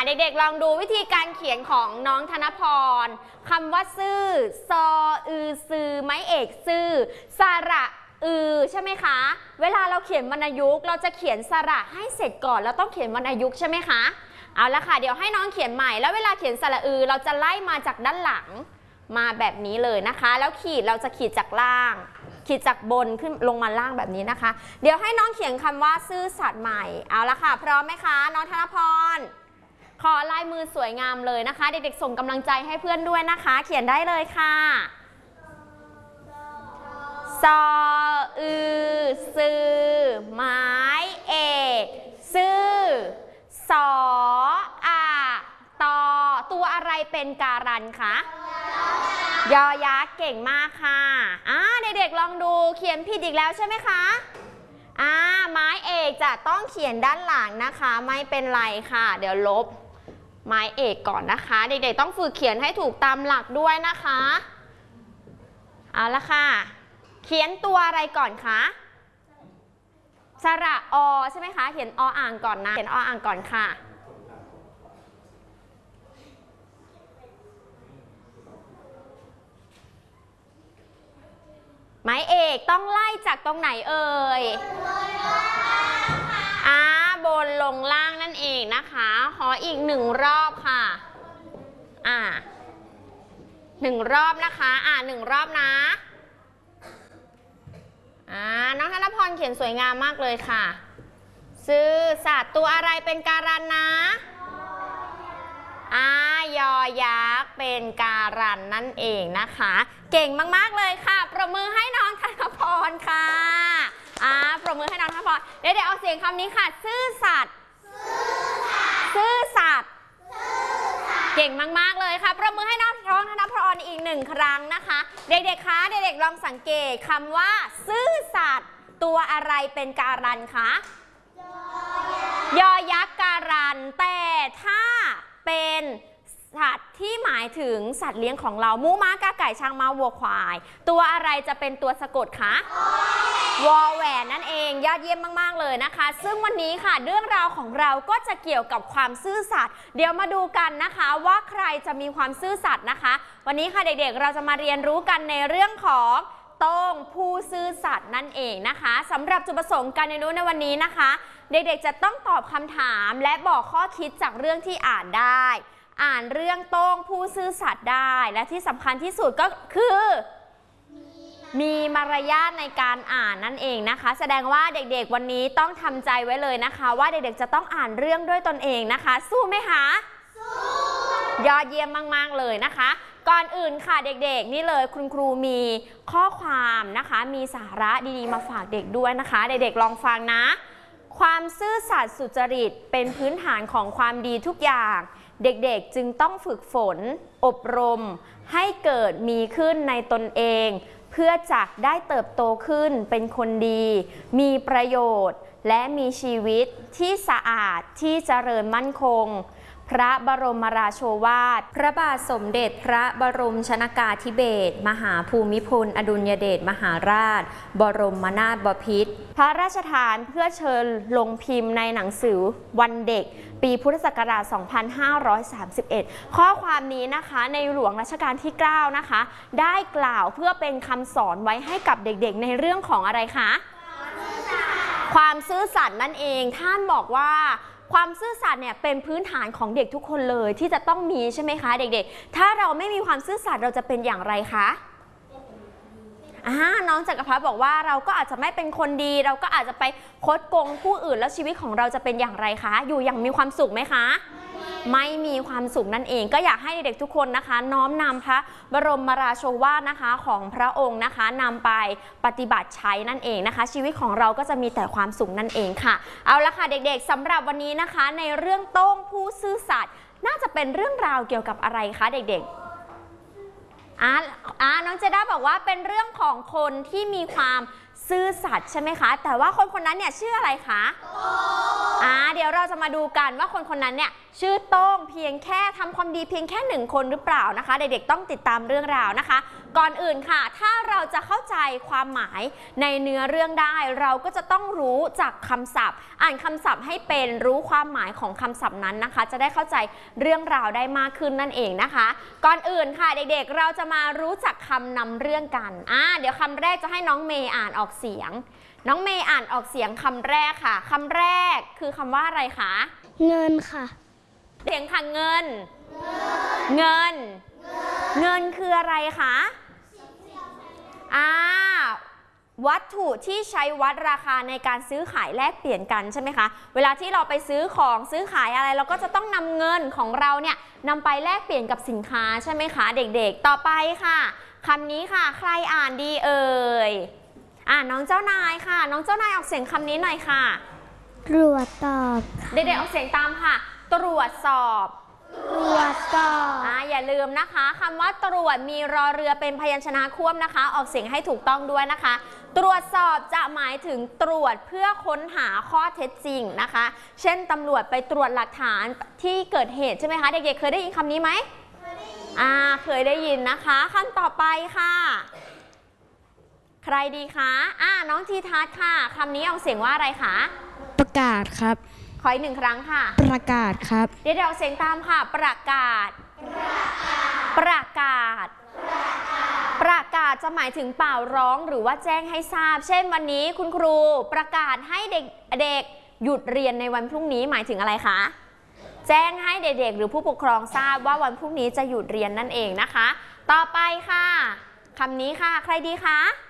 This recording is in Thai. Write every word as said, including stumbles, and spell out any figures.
เด็กๆลองดูวิธีการเขียนของน้องธนพรคำว่าซื่อซออือซือไม้เอกซื่อสระอือใช่ไหมคะเวลาเราเขียนวรรณยุกต์เราจะเขียนสระให้เสร็จก่อนแล้วต้องเขียนวรรณยุกต์ใช่ไหมคะเอาละค่ะเดี๋ยวให้น้องเขียนใหม่แล้วเวลาเขียนสระอือเราจะไล่มาจากด้านหลังมาแบบนี้เลยนะคะแล้วขีดเราจะขีดจากล่างขีดจากบนขึ้นลงมาล่างแบบนี้นะคะเดี๋ยวให้น้องเขียนคำว่าซื่อสัตย์ใหม่เอาละค่ะพร้อมไหมคะน้องธนพรขอลายมือสวยงามเลยนะคะเด็กๆส่งกำลังใจให้เพื่อนด้วยนะคะเขียนได้เลยค่ะซออือซือไม้เอกซื่อสออะตอตัวอะไรเป็นการันคะยอยักษ์เก่งมากค่ะอ่าเด็กๆลองดูเขียนผิดอีกแล้วใช่ไหมคะอ่าไม้เอกจะต้องเขียนด้านหลังนะคะไม่เป็นไรค่ะเดี๋ยวลบไม้เอกก่อนนะคะเด็กๆต้องฝึกเขียนให้ถูกตามหลักด้วยนะคะเอาละค่ะเขียนตัวอะไรก่อนคะสระอใช่ไหมคะเขียนออ่างก่อนนะเขียนออ่างก่อนค่ะไม้เอกต้องไล่จากตรงไหนเอ่ยอ่าบนลงล่างนั่นเองนะคะขออีกหนึ่งรอบค่ะอ่าหนึ่งรอบนะคะอ่าหนึ่งรอบนะอ่าน้องธนพรเขียนสวยงามมากเลยค่ะซื่อสัตย์ตัวอะไรเป็นการันนะอ่ายอยักษ์เป็นการันนั่นเองนะคะเก่งมากๆเลยค่ะปรบมือให้น้องธนพรค่ะอ่าปรบมือให้น้องธนพรเดี๋ยวเดี๋ยวเอาเสียงคำนี้ค่ะซื่อสัตย์ซื่อสัตย์เก่งมากๆเลยค่ะปรบมือให้น้องท้องธนพรอีกหนึ่งครั้งนะคะเด็กๆคะเด็กๆลองสังเกตคำว่าซื่อสัตย์ตัวอะไรเป็นการันคะยอยักษ์การันแต่ถ้าเป็นสัตว์ที่หมายถึงสัตว์เลี้ยงของเราหมูม้ากาไก่ช้างม้าวัวควายตัวอะไรจะเป็นตัวสะกดคะวอแหวนนั่นเองยอดเยี่ยมมากๆเลยนะคะซึ่งวันนี้ค่ะเรื่องราวของเราก็จะเกี่ยวกับความซื่อสัตย์เดี๋ยวมาดูกันนะคะว่าใครจะมีความซื่อสัตย์นะคะวันนี้ค่ะเด็กๆเราจะมาเรียนรู้กันในเรื่องของโต้งผู้ซื่อสัตย์นั่นเองนะคะสำหรับจุดประสงค์การเรียนรู้ในวันนี้นะคะเด็กๆจะต้องตอบคำถามและบอกข้อคิดจากเรื่องที่อ่านได้อ่านเรื่องโต้งผู้ซื่อสัตย์ได้และที่สำคัญที่สุดก็คือมีมารยาทในการอ่านนั่นเองนะคะแสดงว่าเด็กๆวันนี้ต้องทำใจไว้เลยนะคะว่าเด็กๆจะต้องอ่านเรื่องด้วยตนเองนะคะสู้ไหมคะสู้ยอดเยี่ยมมากๆเลยนะคะก่อนอื่นค่ะเด็กๆนี่เลยคุณครูมีข้อความนะคะมีสาระดีๆมาฝากเด็กด้วยนะคะเด็กๆลองฟังนะความซื่อสัตย์สุจริตเป็นพื้นฐานของความดีทุกอย่างเด็กๆจึงต้องฝึกฝนอบรมให้เกิดมีขึ้นในตนเองเพื่อจะได้เติบโตขึ้นเป็นคนดีมีประโยชน์และมีชีวิตที่สะอาดที่เจริญมั่นคงพระบรมราโชวาทพระบาทสมเด็จพระบรมชนกาธิเบศรมหาภูมิพลอดุลยเดชมหาราชบรมนาถบพิตรพระราชทานเพื่อเชิญลงพิมพ์ในหนังสือวันเด็กปีพุทธศักราช สองพันห้าร้อยสามสิบเอ็ด ข้อความนี้นะคะในหลวงรัชกาลที่ เก้า นะคะได้กล่าวเพื่อเป็นคำสอนไว้ให้กับเด็กๆในเรื่องของอะไรคะความซื่อสัตย์นั่นเองท่านบอกว่าความซื่อสัตย์เนี่ยเป็นพื้นฐานของเด็กทุกคนเลยที่จะต้องมีใช่ไหมคะเด็กๆถ้าเราไม่มีความซื่อสัตย์เราจะเป็นอย่างไรคะอ่าน้องจักรพัฒน์บอกว่าเราก็อาจจะไม่เป็นคนดีเราก็อาจจะไปคดโกงผู้อื่นแล้วชีวิตของเราจะเป็นอย่างไรคะอยู่อย่างมีความสุขไหมคะไม่มีความสุขนั่นเองก็อยากให้เด็กๆทุกคนนะคะน้อมนำพระบรมราโชวาทนะคะของพระองค์นะคะนำไปปฏิบัติใช้นั่นเองนะคะชีวิตของเราก็จะมีแต่ความสุขนั่นเองค่ะเอาละค่ะเด็กๆสำหรับวันนี้นะคะในเรื่องโต้งผู้ซื่อสัตย์น่าจะเป็นเรื่องราวเกี่ยวกับอะไรคะเด็กๆอ่าอ่าน้องเจด้าบอกว่าเป็นเรื่องของคนที่มีความซื่อสัตย์ใช่ไหมคะแต่ว่าคนคนนั้นเนี่ยชื่ออะไรคะอ่าเดี๋ยวเราจะมาดูกันว่าคนคนนั้นเนี่ยชื่อโต้งเพียงแค่ทำความดีเพียงแค่หนึ่งคนหรือเปล่านะคะเด็กๆต้องติดตามเรื่องราวนะคะก่อนอื่นค่ะถ้าเราจะเข้าใจความหมายในเนื้อเรื่องได้เราก็จะต้องรู้จักคำศัพท์อ่านคำศัพท์ให้เป็นรู้ความหมายของคำศัพท์นั้นนะคะจะได้เข้าใจเรื่องราวได้มากขึ้นนั่นเองนะคะก่อนอื่นค่ะเด็กๆเราจะมารู้จักคำนำเรื่องกันอ่าเดี๋ยวคำแรกจะให้น้องเมย์อ่านออกเสียงน้องเมย์อ่านออกเสียงคำแรกค่ะคำแรกคือคำว่าอะไรคะเงินค่ะเสียงค่ะเงินเงินเงินคืออะไรคะอ่าวัตถุที่ใช้วัดราคาในการซื้อขายแลกเปลี่ยนกันใช่ไหมคะเวลาที่เราไปซื้อของซื้อขายอะไรเราก็จะต้องนำเงินของเราเนี่ยนำไปแลกเปลี่ยนกับสินค้าใช่ไหมคะเด็กๆต่อไปค่ะคำนี้ค่ะใครอ่านดีเอ่ยอ่าน้องเจ้านายค่ะน้องเจ้านายออกเสียงคำนี้หน่อยค่ะตรวจสอบเด็กๆออกเสียงตามค่ะตรวจสอบตรวจสอบอ่าอย่าลืมนะคะคำว่าตรวจมีรอเรือเป็นพยัญชนะควบนะคะออกเสียงให้ถูกต้องด้วยนะคะตรวจสอบจะหมายถึงตรวจเพื่อค้นหาข้อเท็จจริงนะคะเช่นตำรวจไปตรวจหลักฐานที่เกิดเหตุใช่ไหมคะเด็กๆเคยได้ยินคำนี้ไหมอ่าเคยได้ยินนะคะคำต่อไปค่ะใครดีคะอ่าน้องทีทัศน์ค่ะคำนี้ออกเสียงว่าอะไรคะประกาศครับขออีกหนึ่งครั้งค่ะประกาศครับเดี๋ยวเราเสียงตามค่ะประกาศประกาศประกาศจะหมายถึงเป่าร้องหรือว่าแจ้งให้ทราบเช่นวันนี้คุณครูประกาศให้เด็กเด็กหยุดเรียนในวันพรุ่งนี้หมายถึงอะไรคะแจ้งให้เด็กๆหรือผู้ปกครองทราบว่าวันพรุ่งนี้จะหยุดเรียนนั่นเองนะคะต่อไปค่ะคำนี้ค่ะใครดีคะ